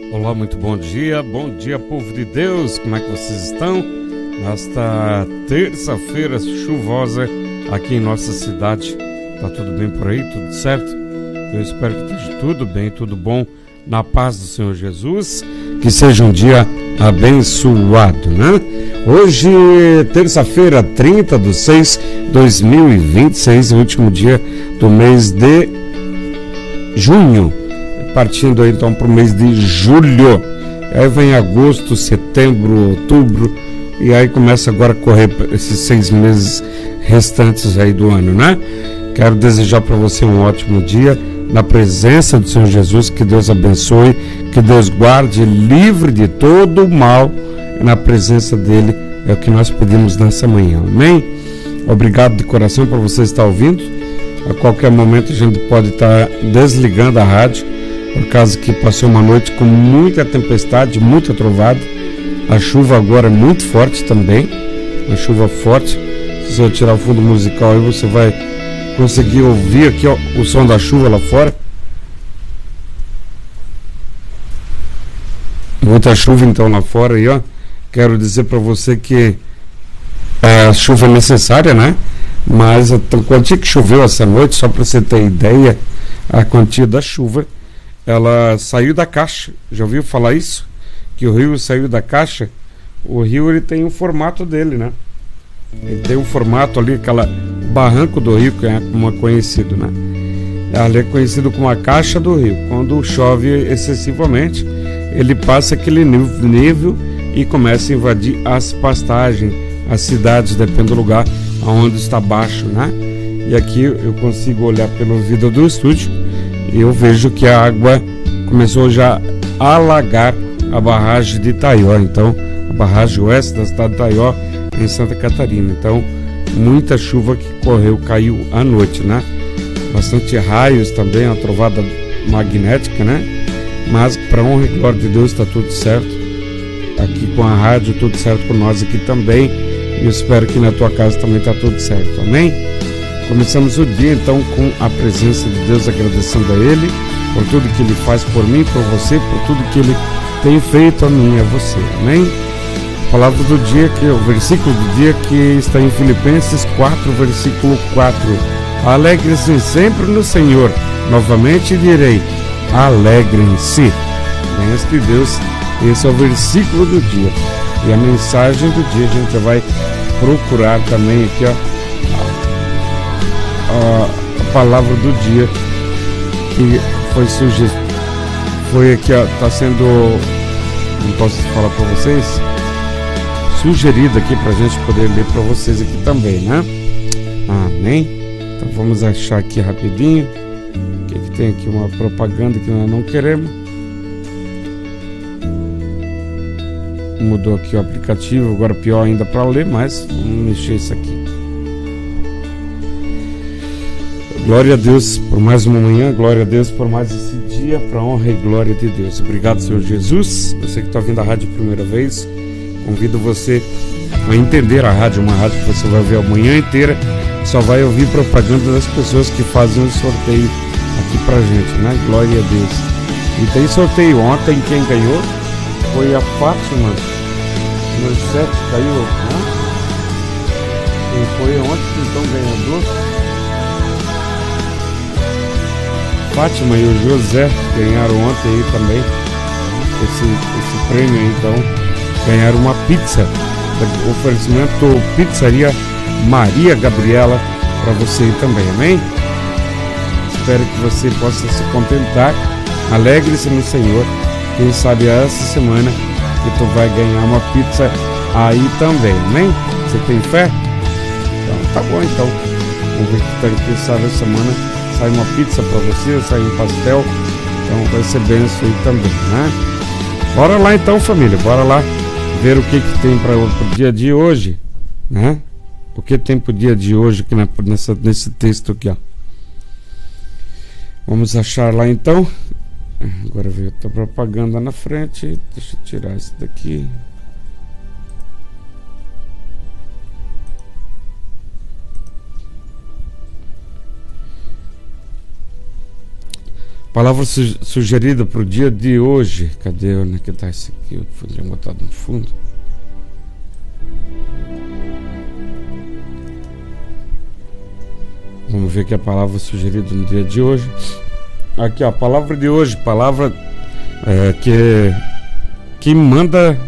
Olá, muito bom dia, povo de Deus, como é que vocês estão? Nesta terça-feira chuvosa aqui em nossa cidade, tá tudo bem por aí, tudo certo? Eu espero que esteja tudo bem, tudo bom, na paz do Senhor Jesus, que seja um dia abençoado, né? Hoje, terça-feira, 30/6/2026, o último dia do mês de junho, partindo aí, então para o mês de julho, aí vem agosto, setembro, outubro, e aí começa agora a correr esses 6 meses restantes aí do ano, né? Quero desejar para você um ótimo dia na presença do Senhor Jesus, que Deus abençoe, que Deus guarde livre de todo o mal, na presença dele é o que nós pedimos nessa manhã, amém? Obrigado de coração por você estar ouvindo. A qualquer momento a gente pode estar desligando a rádio, por causa que passou uma noite com muita tempestade, muita trovada. A chuva agora é muito forte também, uma chuva forte. Se eu tirar o fundo musical aí, você vai conseguir ouvir aqui, ó, o som da chuva lá fora. Muita chuva então lá fora aí, ó. Quero dizer para você que a chuva é necessária, né? Mas a quantia que choveu essa noite, só para você ter ideia, a quantia da chuva, ela saiu da caixa. Já ouviu falar isso? Que o rio saiu da caixa? O rio, ele tem o formato dele, né? Ele tem um formato ali, aquela barranco do rio, que é como é conhecido, né? Ele é conhecido como a caixa do rio. Quando chove excessivamente, ele passa aquele nível e começa a invadir as pastagens, as cidades, depende do lugar onde está baixo, né? E aqui eu consigo olhar pelo vidro do estúdio e eu vejo que a água começou já a alagar a barragem de Itaió, então a barragem oeste da cidade de Itaió, em Santa Catarina. Então muita chuva que caiu à noite, né? Bastante raios também, uma trovada magnética, né? Mas para honra e glória de Deus está tudo certo aqui com a rádio, tudo certo com nós aqui também, e eu espero que na tua casa também está tudo certo, amém? Começamos o dia então com a presença de Deus, agradecendo a Ele por tudo que Ele faz por mim, por você, por tudo que Ele tem feito a mim e a você, amém? A palavra do dia, que é o versículo do dia, que está em Filipenses 4, versículo 4. Alegrem-se sempre no Senhor, novamente direi, alegrem-se. Bênção de Deus, esse é o versículo do dia. E a mensagem do dia a gente vai procurar também aqui, ó, a palavra do dia que foi aqui, ó, está sendo, não posso falar para vocês, sugerida aqui para a gente poder ler para vocês aqui também, né? Amém? Então vamos achar aqui rapidinho o que tem aqui, uma propaganda que nós não queremos. Mudou aqui o aplicativo, agora pior ainda para ler, mas vamos mexer isso aqui. Glória a Deus por mais uma manhã, glória a Deus por mais esse dia, para honra e glória de Deus. Obrigado, Senhor Jesus. Você que está ouvindo a rádio a primeira vez, convido você a entender a rádio, uma rádio que você vai ouvir a manhã inteira, só vai ouvir propaganda das pessoas que fazem o sorteio aqui pra gente, né? Glória a Deus. E tem sorteio ontem, quem ganhou foi a Fátima, no 7 caiu, né? Quem foi ontem, então, ganhador? Fátima e o José ganharam ontem aí também esse prêmio aí, então ganharam uma pizza, oferecimento Pizzaria Maria Gabriela para você aí também, amém? Espero que você possa se contentar, alegre-se no Senhor. Quem sabe essa semana que tu vai ganhar uma pizza aí também, amém? Você tem fé? Então tá bom, então vamos ver que quem sabe essa semana sai uma pizza para você, sai um pastel, então vai ser benção aí também, né? Bora lá então, família, bora lá ver o que tem para o dia de hoje, né? O que tem para o dia de hoje aqui nesse texto aqui, ó. Vamos achar lá então. Agora veio a propaganda na frente. Deixa eu tirar isso daqui. Palavra sugerida para o dia de hoje. Cadê onde é que está isso aqui? Eu poderia botar no fundo. Vamos ver aqui a palavra sugerida no dia de hoje. Aqui, ó, a palavra de hoje, palavra que manda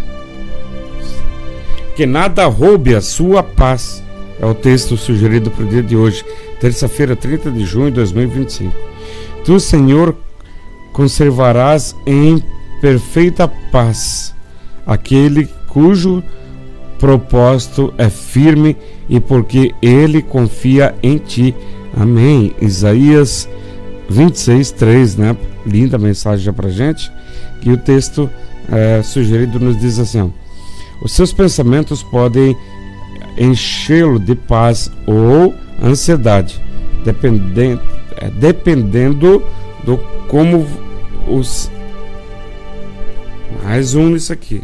que nada roube a sua paz. É o texto sugerido para o dia de hoje, terça-feira, 30 de junho de 2025. Tu, Senhor, conservarás em perfeita paz aquele cujo propósito é firme e porque ele confia em ti. Amém. Isaías 26:3, né? Linda mensagem já pra gente. E o texto sugerido nos diz assim, ó: os seus pensamentos podem enchê-lo de paz ou ansiedade, dependendo do como os... Mais um nisso aqui.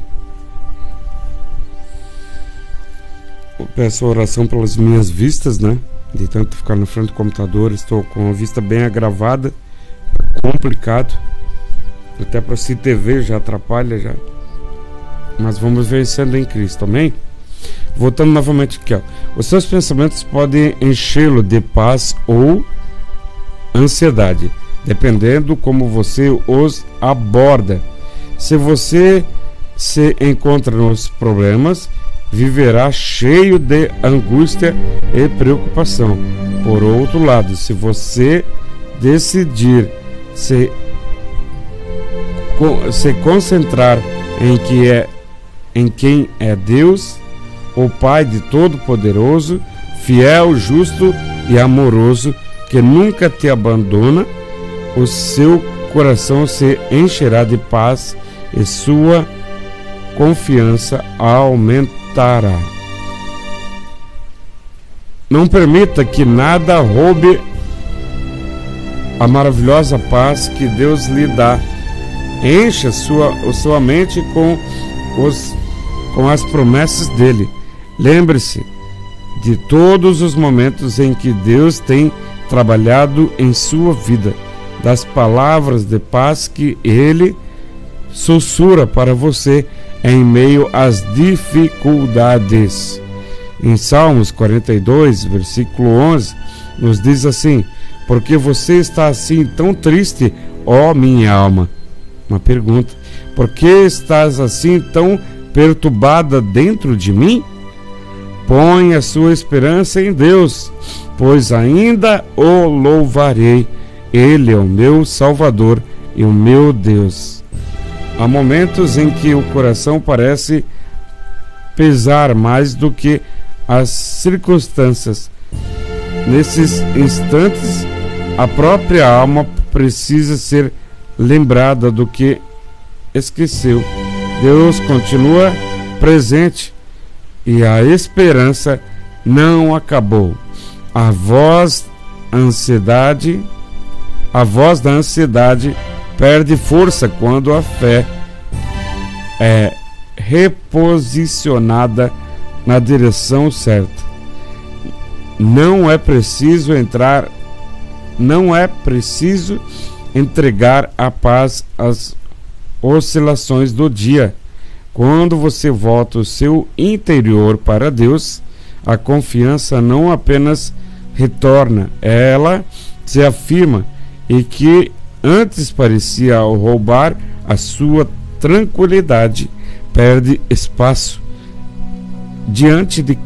Eu peço oração pelas minhas vistas, né? De tanto ficar na frente do computador, estou com a vista bem agravada, complicado. Até para assistir TV já atrapalha já. Mas vamos vencendo em Cristo, amém? Voltando novamente aqui, ó. Os seus pensamentos podem enchê-lo de paz ou ansiedade, dependendo como você os aborda. Se você se encontra nos problemas, viverá cheio de angústia e preocupação. Por outro lado, se você decidir se concentrar em quem é Deus, o Pai de Todo-Poderoso, fiel, justo e amoroso, que nunca te abandona, o seu coração se encherá de paz e sua confiança aumentará. Não permita que nada roube a maravilhosa paz que Deus lhe dá. Encha sua mente com as promessas dele. Lembre-se de todos os momentos em que Deus tem trabalhado em sua vida, das palavras de paz que ele sussurra para você em meio às dificuldades. Em Salmos 42, versículo 11, nos diz assim: porque você está assim tão triste, ó minha alma? Uma pergunta. Por que estás assim tão perturbada dentro de mim? Põe a sua esperança em Deus, pois ainda o louvarei. Ele é o meu Salvador e o meu Deus. Há momentos em que o coração parece pesar mais do que as circunstâncias. Nesses instantes, a própria alma precisa ser lembrada do que esqueceu. Deus continua presente e a esperança não acabou. A voz da ansiedade perde força quando a fé é reposicionada na direção certa. Não é preciso entregar a paz às oscilações do dia. Quando você volta o seu interior para Deus, a confiança não apenas retorna, ela se afirma, e que antes parecia roubar a sua tranquilidade, perde espaço diante de